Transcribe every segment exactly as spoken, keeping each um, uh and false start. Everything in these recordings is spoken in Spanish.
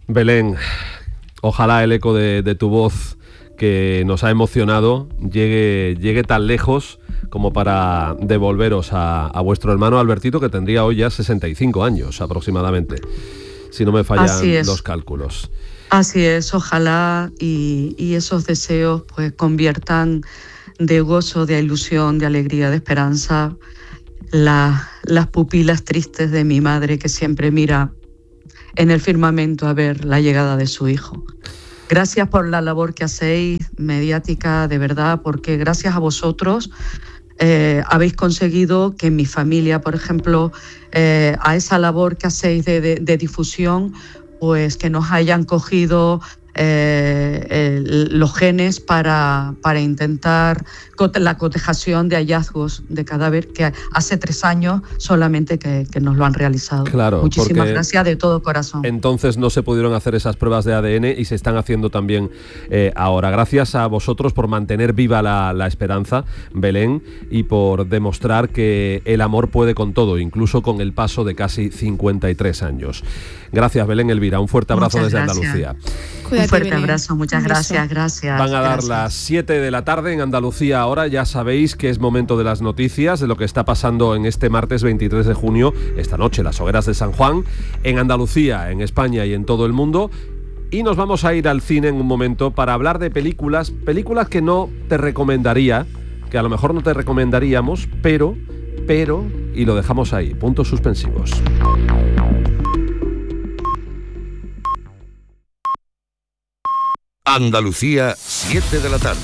Belén, ojalá el eco de, de tu voz, que nos ha emocionado, llegue, llegue tan lejos como para devolveros a, a vuestro hermano Albertito, que tendría hoy ya sesenta y cinco años aproximadamente, si no me fallan los cálculos. Así es, ojalá y, y esos deseos pues conviertan de gozo, de ilusión, de alegría, de esperanza la, las pupilas tristes de mi madre, que siempre mira en el firmamento a ver la llegada de su hijo. Gracias por la labor que hacéis mediática, de verdad, porque gracias a vosotros eh, habéis conseguido que en mi familia, por ejemplo, eh, a esa labor que hacéis de, de, de difusión, pues que nos hayan cogido eh, el, los genes para, para intentar cote, la cotejación de hallazgos de cadáver, que hace tres años solamente que, que nos lo han realizado. Claro, muchísimas gracias de todo corazón. Entonces no se pudieron hacer esas pruebas de A D N y se están haciendo también eh, ahora. Gracias a vosotros por mantener viva la, la esperanza, Belén, y por demostrar que el amor puede con todo, incluso con el paso de casi cincuenta y tres años. Gracias, Belén Elvira. Un fuerte abrazo muchas desde gracias. Andalucía. Cuídate, un fuerte Belén. Abrazo, muchas gracias, gracias. Van a dar gracias. las siete de la tarde en Andalucía ahora. Ya sabéis que es momento de las noticias, de lo que está pasando en este martes veintitrés de junio, esta noche, las hogueras de San Juan, en Andalucía, en España y en todo el mundo. Y nos vamos a ir al cine en un momento para hablar de películas, películas que no te recomendaría, que a lo mejor no te recomendaríamos, pero, pero, y lo dejamos ahí, puntos suspensivos. Andalucía, siete de la tarde.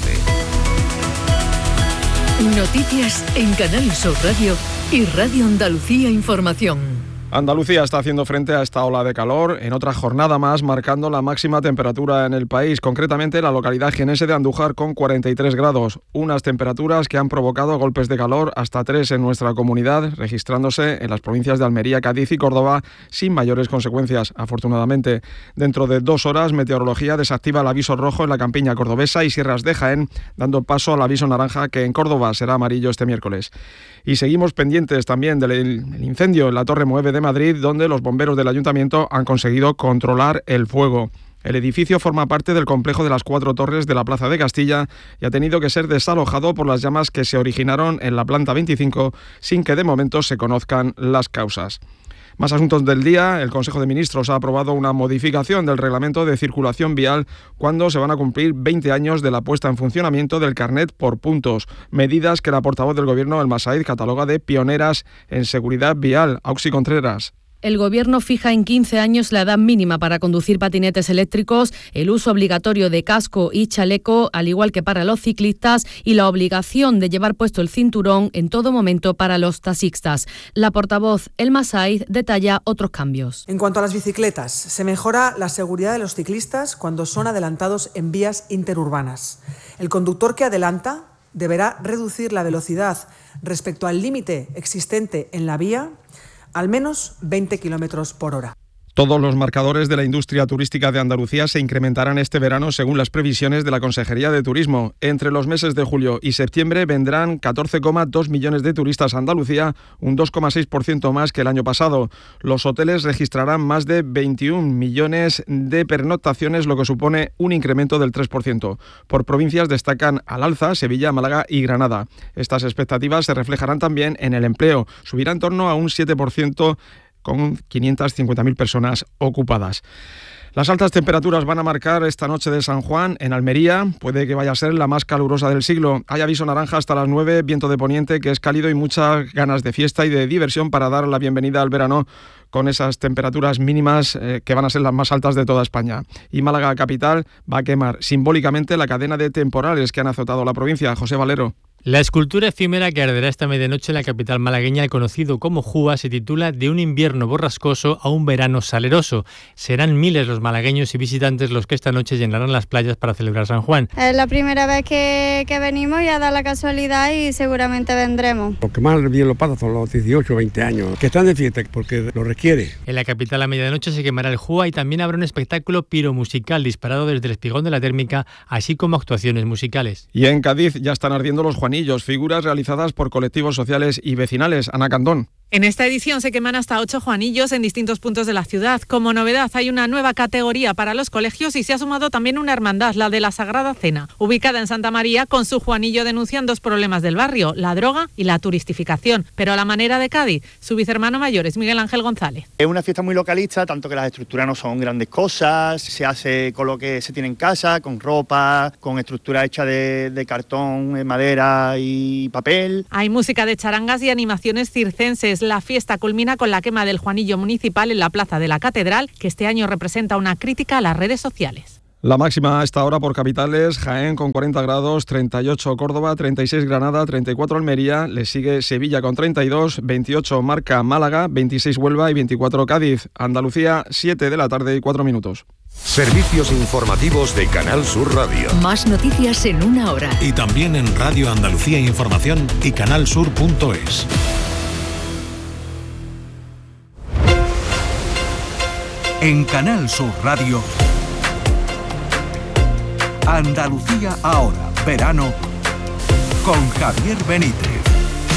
Noticias en Canal Sur Radio y Radio Andalucía Información. Andalucía está haciendo frente a esta ola de calor en otra jornada más, marcando la máxima temperatura en el país, concretamente la localidad jienense de Andújar con cuarenta y tres grados, unas temperaturas que han provocado golpes de calor hasta tres en nuestra comunidad, registrándose en las provincias de Almería, Cádiz y Córdoba sin mayores consecuencias, afortunadamente. Dentro de dos horas, Meteorología desactiva el aviso rojo en la campiña cordobesa y sierras de Jaén, dando paso al aviso naranja, que en Córdoba será amarillo este miércoles. Y seguimos pendientes también del incendio en la Torre Mueve de Madrid, donde los bomberos del ayuntamiento han conseguido controlar el fuego. El edificio forma parte del complejo de las cuatro torres de la Plaza de Castilla y ha tenido que ser desalojado por las llamas que se originaron en la planta veinticinco, sin que de momento se conozcan las causas. Más asuntos del día. El Consejo de Ministros ha aprobado una modificación del reglamento de circulación vial cuando se van a cumplir veinte años de la puesta en funcionamiento del carnet por puntos. Medidas que la portavoz del Gobierno, Elma Said, cataloga de pioneras en seguridad vial. Auxi Contreras. El Gobierno fija en quince años la edad mínima para conducir patinetes eléctricos, el uso obligatorio de casco y chaleco, al igual que para los ciclistas, y la obligación de llevar puesto el cinturón en todo momento para los taxistas. La portavoz Elma Said detalla otros cambios. En cuanto a las bicicletas, se mejora la seguridad de los ciclistas cuando son adelantados en vías interurbanas. El conductor que adelanta deberá reducir la velocidad respecto al límite existente en la vía al menos veinte kilómetros por hora. Todos los marcadores de la industria turística de Andalucía se incrementarán este verano según las previsiones de la Consejería de Turismo. Entre los meses de julio y septiembre vendrán catorce coma dos millones de turistas a Andalucía, un dos coma seis por ciento más que el año pasado. Los hoteles registrarán más de veintiún millones de pernoctaciones, lo que supone un incremento del tres por ciento. Por provincias destacan al alza Sevilla, Málaga y Granada. Estas expectativas se reflejarán también en el empleo. Subirá en torno a un siete por ciento con quinientas cincuenta mil personas ocupadas. Las altas temperaturas van a marcar esta noche de San Juan en Almería. Puede que vaya a ser la más calurosa del siglo. Hay aviso naranja hasta las nueve, viento de poniente que es cálido y muchas ganas de fiesta y de diversión para dar la bienvenida al verano con esas temperaturas mínimas eh, que van a ser las más altas de toda España. Y Málaga capital va a quemar simbólicamente la cadena de temporales que han azotado la provincia. José Valero. La escultura efímera que arderá esta medianoche en la capital malagueña, el conocido como Júa, se titula De un invierno borrascoso a un verano saleroso. Serán miles los malagueños y visitantes los que esta noche llenarán las playas para celebrar San Juan. Es la primera vez que, que venimos y ha dado la casualidad y seguramente vendremos. Lo que más bien lo pasa son los dieciocho o veinte años, que están de fiesta porque lo requiere. En la capital a medianoche se quemará el Júa y también habrá un espectáculo piromusical disparado desde el espigón de la térmica, así como actuaciones musicales. Y en Cádiz ya están ardiendo los Juanillos, figuras realizadas por colectivos sociales y vecinales. Ana Candón. En esta edición se queman hasta ocho Juanillos en distintos puntos de la ciudad. Como novedad, hay una nueva categoría para los colegios y se ha sumado también una hermandad, la de la Sagrada Cena, ubicada en Santa María. Con su Juanillo denuncian dos problemas del barrio, la droga y la turistificación, pero a la manera de Cádiz. Su vicehermano mayor es Miguel Ángel González. Es una fiesta muy localista, tanto que las estructuras no son grandes cosas, se hace con lo que se tiene en casa, con ropa, con estructuras hechas de, de cartón, madera y papel. Hay música de charangas y animaciones circenses. La fiesta culmina con la quema del Juanillo municipal en la plaza de la Catedral, que este año representa una crítica a las redes sociales. La máxima a esta hora por capitales: Jaén con cuarenta grados, treinta y ocho Córdoba, treinta y seis Granada, treinta y cuatro Almería, le sigue Sevilla con treinta y dos, veintiocho marca Málaga, veintiséis Huelva y veinticuatro Cádiz. Andalucía, siete de la tarde y cuatro minutos. Servicios informativos de Canal Sur Radio. Más noticias en una hora. Y también en Radio Andalucía Información y canalsur punto es. En Canal Sur Radio, Andalucía ahora, verano, con Javier Benítez.